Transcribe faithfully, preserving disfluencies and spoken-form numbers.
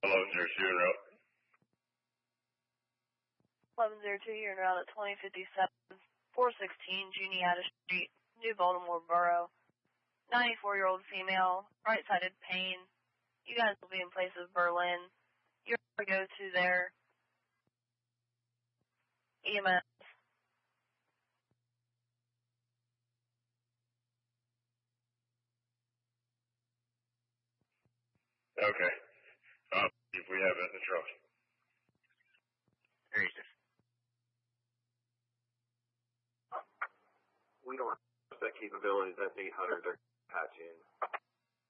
eleven zero two en route. eleven zero two, you're en route at twenty fifty-seven, four sixteen Juniata Street, New Baltimore Borough. ninety-four-year-old female, right-sided pain. You guys will be in place of Berlin. You're going to go to their E M S. Okay. Uh, if we have it in the truck. Houston. We don't have that capability. That's eight hundred. They're patching.